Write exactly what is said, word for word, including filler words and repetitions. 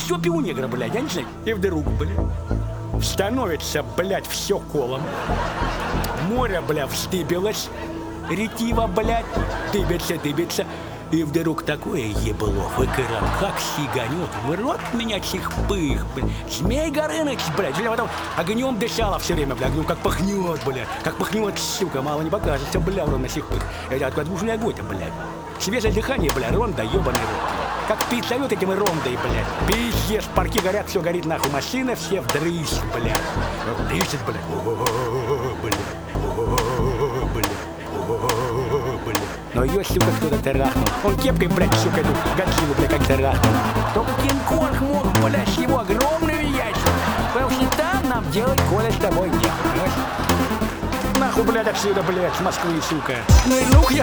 в жопе у негра, блядь, я не знаю. И вдруг, блядь, становится, блядь, все колом. Море, блядь, вздыбилось. Ретива, блядь, дыбится, дыбится. И вдруг такое ебло выкрал, как сиганет, в рот меня чихпых, блядь. Змей Горыныч, блядь, или потом огнем дышала все время, блядь, ну как пахнет, блядь, как пахнет, сука, мало не покажется, бля, ровно сих пых. Это откуда нужный огонь-то, блядь. Свежее дыхание, блядь, ронда, ебаный рот. Как пить зовет этим и рондой, блядь. Пиздец, парки горят, все горит нахуй, машины все вдрысь, блядь. Дышит, блядь, о-о-о, блядь, о-о-о, блядь. Блядь. Но ее, сука, кто-то трахнул. Он кепкой, блядь, сука, эту Годзиллу, блядь, как трахнул. Только Кинг-Конг мог, блядь, с его огромными яйцами. Потому что там нам делать, Коля, с тобой нет. Нахуй, блядь, отсюда, блядь, с Москвы, сука. Ну и нух я